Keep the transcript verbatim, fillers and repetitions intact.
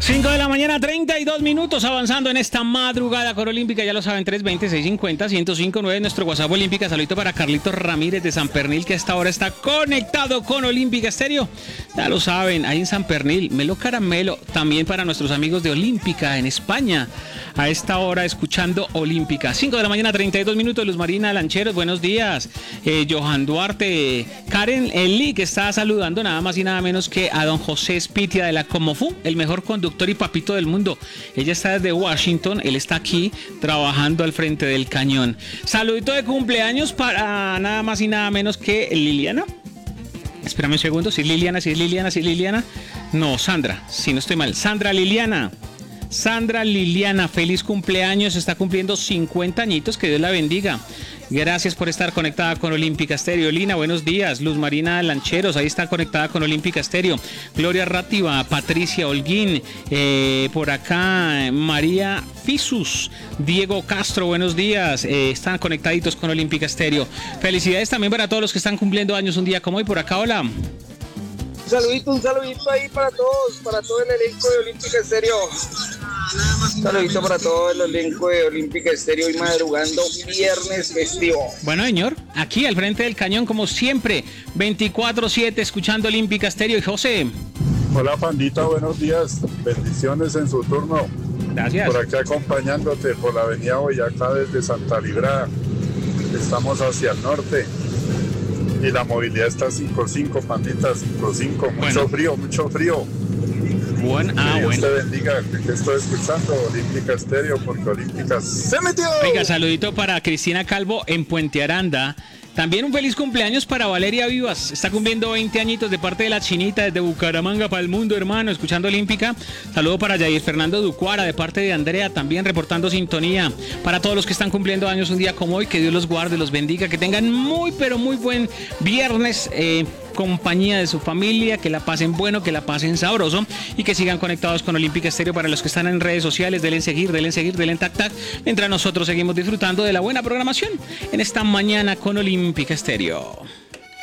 cinco de la mañana, treinta y dos minutos, avanzando en esta madrugada con Olímpica, ya lo saben, tres veinte, seiscientos cincuenta, ciento cinco nueve, nuestro WhatsApp Olímpica. Saludito para Carlitos Ramírez de San Pernil, que a esta hora está conectado con Olímpica Estéreo. Ya lo saben, ahí en San Pernil, Melo Caramelo, también para nuestros amigos de Olímpica en España, a esta hora escuchando Olímpica. cinco de la mañana, treinta y dos minutos, Luz Marina Lancheros, buenos días. Eh, Johan Duarte, Karen Eli, que está saludando nada más y nada menos que a don José Spitia de la Comofú, el mejor conductor y papito del mundo. Ella está desde Washington, él está aquí trabajando al frente del cañón. Saludito de cumpleaños para nada más y nada menos que Liliana. Espérame un segundo, si es Liliana, si es Liliana, si es Liliana. No, Sandra, si no estoy mal. Sandra Liliana. Sandra Liliana, feliz cumpleaños, está cumpliendo cincuenta añitos, que Dios la bendiga. Gracias por estar conectada con Olímpica Estéreo. Lina, buenos días. Luz Marina Lancheros, ahí está conectada con Olímpica Estéreo. Gloria Rátiva, Patricia Holguín, eh, por acá María Fisus, Diego Castro, buenos días. Eh, están conectaditos con Olímpica Estéreo. Felicidades también para todos los que están cumpliendo años un día como hoy. Por acá, hola. Un saludito, un saludito ahí para todos, para todo el elenco de Olímpica Estéreo. Un saludito para todo el elenco de Olímpica Estéreo y madrugando viernes festivo. Bueno, señor, aquí al frente del cañón, como siempre, veinticuatro siete, escuchando Olímpica Estéreo. Y José. Hola, Pandita, buenos días. Bendiciones en su turno. Gracias. Por aquí acompañándote por la avenida Boyacá desde Santa Librada. Estamos hacia el norte. Y la movilidad está cinco cinco, Pandita, cinco cinco. Mucho bueno. frío, mucho frío. Bueno, ah, que Dios bueno. te bendiga, que estoy escuchando Olímpica Estéreo, porque Olímpica se metió. Oiga, saludito para Cristina Calvo en Puente Aranda. También un feliz cumpleaños para Valeria Vivas. Está cumpliendo veinte añitos de parte de la Chinita desde Bucaramanga para el mundo, hermano, escuchando Olímpica. Saludo para Jair Fernando Ducuara de parte de Andrea, también reportando sintonía. Para todos los que están cumpliendo años un día como hoy, que Dios los guarde, los bendiga, que tengan muy, pero muy buen viernes. Eh, compañía de su familia, que la pasen bueno, que la pasen sabroso y que sigan conectados con Olímpica Estéreo. Para los que están en redes sociales, denle seguir, denle seguir, denle tac tac, mientras nosotros seguimos disfrutando de la buena programación en esta mañana con Olímpica Estéreo.